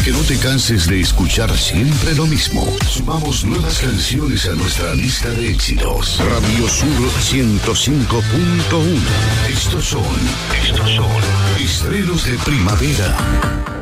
que no te canses de escuchar siempre lo mismo. Sumamos nuevas canciones a nuestra lista de éxitos. Radio Sur 105.1. Estos son estrenos de primavera.